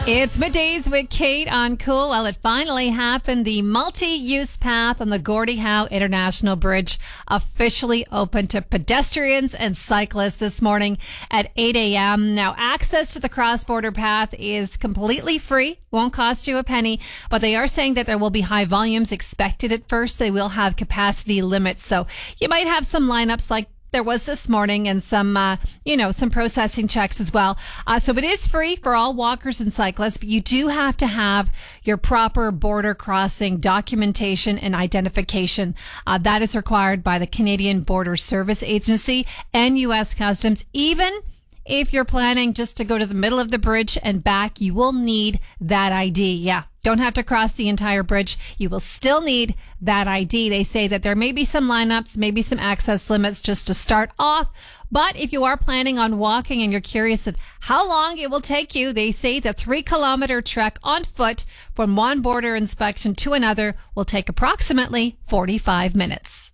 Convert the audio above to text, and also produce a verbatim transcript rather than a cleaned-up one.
It's Middays with Kate on Cool. Well, it finally happened. The multi-use path on the Gordie Howe International Bridge officially opened to pedestrians and cyclists this morning at eight a.m. Now, access to the cross-border path is completely free. Won't cost you a penny, but they are saying that there will be high volumes expected at first. They will have capacity limits. So you might have some lineups like there was this morning and some, uh, you know, some processing checks as well. Uh, so it is free for all walkers and cyclists, but you do have to have your proper border crossing documentation and identification. Uh, that is required by the Canadian Border Service Agency and U S Customs. Even if you're planning just to go to the middle of the bridge and back, you will need that I D. Yeah. Don't have to cross the entire bridge. You will still need that I D. They say that there may be some lineups, maybe some access limits just to start off. But if you are planning on walking and you're curious at how long it will take you, they say the three kilometer trek on foot from one border inspection to another will take approximately forty-five minutes.